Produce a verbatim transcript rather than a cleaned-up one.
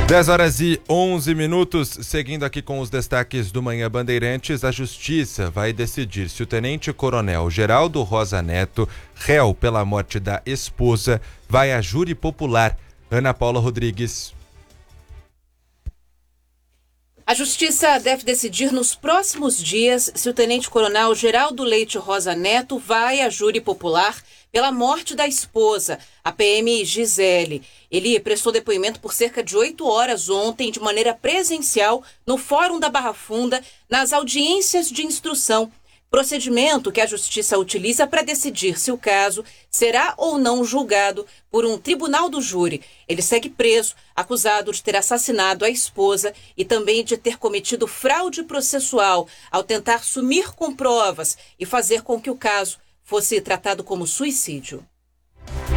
dez horas e onze minutos, seguindo aqui com os destaques do Manhã Bandeirantes, a Justiça vai decidir se o tenente-coronel Geraldo Rosa Neto, réu pela morte da esposa, vai a júri popular. Ana Paula Rodrigues. A Justiça deve decidir nos próximos dias se o tenente-coronel Geraldo Leite Rosa Neto vai a júri popular pela morte da esposa, a P M Gisele. Ele prestou depoimento por cerca de oito horas ontem, de maneira presencial, no Fórum da Barra Funda, nas audiências de instrução. Procedimento que a Justiça utiliza para decidir se o caso será ou não julgado por um tribunal do júri. Ele segue preso, acusado de ter assassinado a esposa e também de ter cometido fraude processual ao tentar sumir com provas e fazer com que o caso fosse tratado como suicídio.